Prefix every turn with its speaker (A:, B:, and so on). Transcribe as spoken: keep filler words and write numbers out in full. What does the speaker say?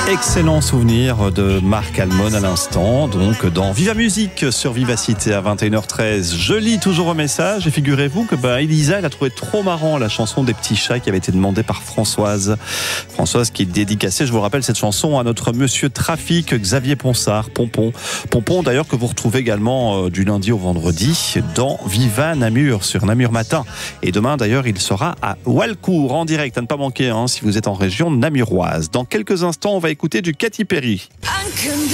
A: Excellent souvenir de Marc Almond à l'instant, donc dans Viva Musique sur Vivacité à vingt et une heures treize. Je lis toujours au message et figurez-vous que bah, Elisa, elle a trouvé trop marrant la chanson des petits chats qui avait été demandée par Françoise. Françoise qui est dédicacée, je vous rappelle cette chanson à notre monsieur Trafic, Xavier Ponsard, Pompon. Pompon d'ailleurs que vous retrouvez également euh, du lundi au vendredi dans Viva Namur sur Namur Matin. Et demain d'ailleurs il sera à Walcourt en direct, à ne pas manquer hein, si vous êtes en région namuroise. Dans quelques instants on va écouter du Katy Perry.